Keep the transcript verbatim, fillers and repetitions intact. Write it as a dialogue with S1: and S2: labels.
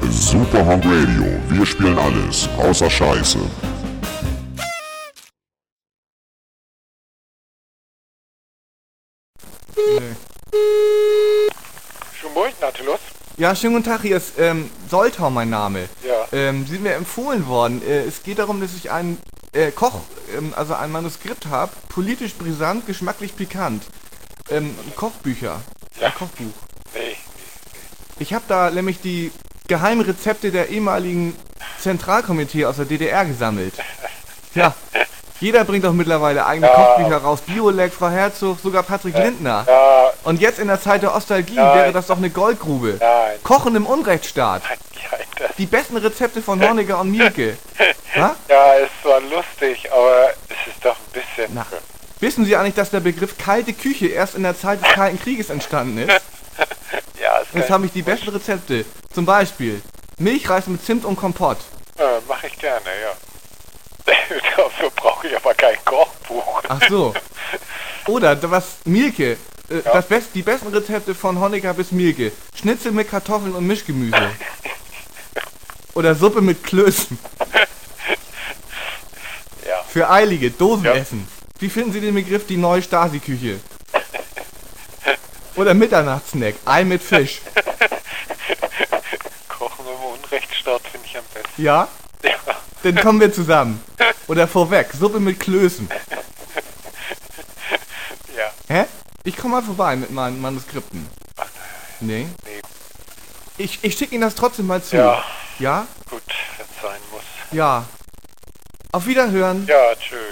S1: Superhand Radio. Wir spielen alles, außer Scheiße.
S2: Nö.
S3: Schönen Morgen, Nautilus.
S2: Ja, schönen guten Tag, hier ist ähm, Soltau mein Name.
S3: Ja.
S2: Ähm, Sie sind mir empfohlen worden. Äh, es geht darum, dass ich ein äh, Koch, ähm, also ein Manuskript habe, politisch brisant, geschmacklich pikant. Ähm, Kochbücher.
S3: Ja.
S2: Ein Kochbuch.
S3: Nee.
S2: Ich habe da nämlich die geheimen Rezepte der ehemaligen Zentralkomitee aus der D D R gesammelt. Ja, jeder bringt doch mittlerweile eigene
S3: Ja.
S2: Kochbücher raus. Biolek, Frau Herzog, sogar Patrick Lindner.
S3: Ja,
S2: Und jetzt in der Zeit der Nostalgie
S3: Nein.
S2: wäre das doch eine Goldgrube.
S3: nein.
S2: Kochen im Unrechtsstaat.
S3: Nein, das,
S2: Die besten Rezepte von Honecker und Mielke. Ha?
S3: ja, ist zwar lustig, aber es ist doch ein bisschen...
S2: Na, wissen Sie eigentlich, dass der Begriff kalte Küche erst in der Zeit des Kalten Krieges entstanden ist?
S3: Ja, es
S2: Jetzt habe ich die besten Rezepte. Zum Beispiel Milchreis mit Zimt und Kompott.
S3: Ja, mach ich gerne, ja. Dafür brauche ich aber kein Kochbuch.
S2: Ach so. Oder was Mielke. Äh,
S3: Ja.
S2: das Best, die besten Rezepte von Honecker bis Mielke. Schnitzel mit Kartoffeln und Mischgemüse. Oder Suppe mit Klößen.
S3: Ja.
S2: Für Eilige, Dosenessen.
S3: Ja.
S2: Wie finden Sie den Begriff die neue Stasi-Küche? Oder Mitternachtssnack, Ei mit Fisch.
S3: Kochen im Unrechtsstaat finde ich am besten.
S2: Ja?
S3: Ja.
S2: Dann kommen wir zusammen. Oder vorweg, Suppe mit Klößen.
S3: Ja.
S2: Hä? Ich komme mal vorbei mit meinen Manuskripten.
S3: Ach,
S2: Nee?
S3: nee.
S2: Ich, ich schicke Ihnen das trotzdem mal zu.
S3: Ja.
S2: Ja?
S3: Gut, wenn es sein muss.
S2: Ja. Auf Wiederhören.
S3: Ja, tschüss.